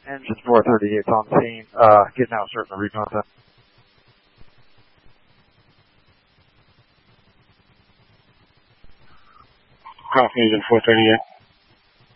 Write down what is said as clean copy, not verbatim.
Engine 438 on scene, getting out, starting to recontact. Copy, Engine 438.